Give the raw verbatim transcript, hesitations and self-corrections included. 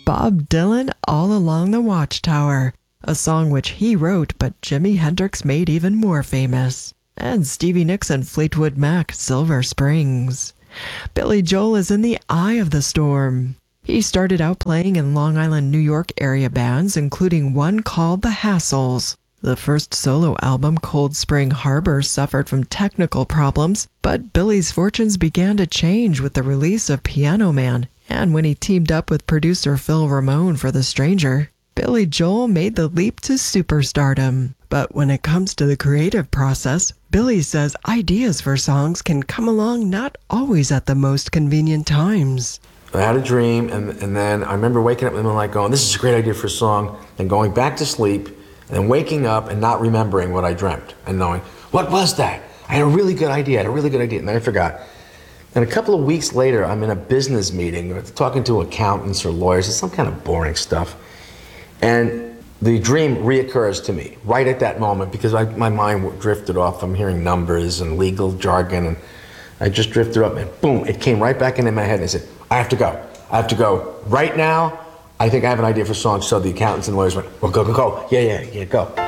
Bob Dylan, All Along the Watchtower, a song which he wrote but Jimi Hendrix made even more famous. And Stevie Nicks and Fleetwood Mac, Silver Springs. Billy Joel is in the eye of the storm. He started out playing in Long Island, New York area bands, including one called The Hassles. The first solo album, Cold Spring Harbor, suffered from technical problems, but Billy's fortunes began to change with the release of Piano Man, and when he teamed up with producer Phil Ramone for The Stranger. Billy Joel made the leap to superstardom. But when it comes to the creative process, Billy says ideas for songs can come along not always at the most convenient times. I had a dream, and, and then I remember waking up in the middle of the night going, this is a great idea for a song, and going back to sleep, and then waking up and not remembering what I dreamt, and knowing, what was that? I had a really good idea, I had a really good idea, and then I forgot. And a couple of weeks later, I'm in a business meeting, talking to accountants or lawyers, it's some kind of boring stuff, and the dream reoccurs to me right at that moment because I, my mind drifted off. I'm hearing numbers and legal jargon, and I just drifted up, and boom, it came right back into my head, and I said, I have to go. I have to go right now. I think I have an idea for a song. So the accountants and lawyers went, well, go, go, go. Yeah, yeah, yeah, go.